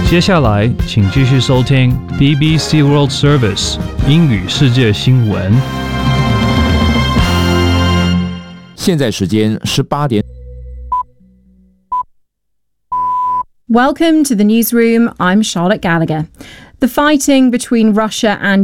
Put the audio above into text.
接下来，请继续收听 BBC World Service 英语世界新闻。 现在时间18点。 Welcome to the newsroom. I'm Charlotte Gallagher. The fighting between Russia and